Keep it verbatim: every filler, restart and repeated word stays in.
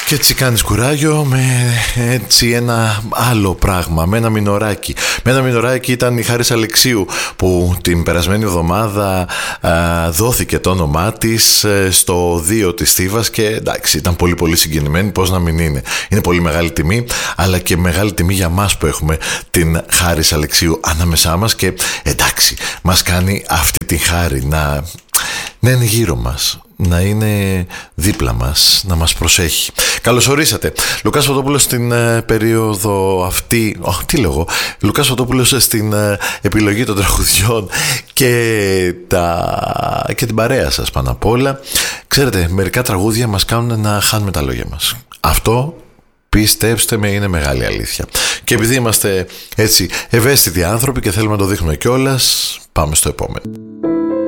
Και έτσι κάνεις κουράγιο με έτσι ένα άλλο πράγμα, με ένα μινοράκι. Με ένα μινοράκι ήταν η Χάρις Αλεξίου, που την περασμένη εβδομάδα α, δόθηκε το όνομά της στο δύο της Θήβας και εντάξει, ήταν πολύ πολύ συγκινημένη, πώς να μην είναι. Είναι πολύ μεγάλη τιμή, αλλά και μεγάλη τιμή για μας που έχουμε την Χάρις Αλεξίου ανάμεσά μας και εντάξει, μας κάνει αυτή τη χάρη να, να είναι γύρω μας, να είναι δίπλα μας, να μας προσέχει. Καλώς ορίσατε. Λουκάς Φωτόπουλος στην ε, περίοδο αυτή, oh, τι λέγω, Λουκάς Φωτόπουλος στην ε, επιλογή των τραγουδιών και, τα, και την παρέα σας πάνω απ' όλα. Ξέρετε, μερικά τραγούδια μας κάνουν να χάνουμε τα λόγια μας. Αυτό, πιστέψτε με, είναι μεγάλη αλήθεια. Και επειδή είμαστε έτσι ευαίσθητοι άνθρωποι και θέλουμε να το δείχνουμε κιόλας, πάμε στο επόμενο.